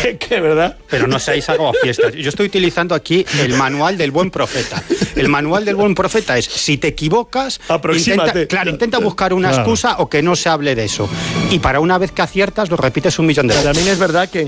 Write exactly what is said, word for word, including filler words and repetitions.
¿Qué, qué, verdad? Pero no seáis algo fiestas. Yo estoy utilizando aquí el manual del buen profeta. El manual del buen profeta es, si te equivocas, intenta, claro, intenta buscar una claro. excusa o que no se hable de eso. Y para una vez que aciertas, lo repites un millón de veces. También es verdad que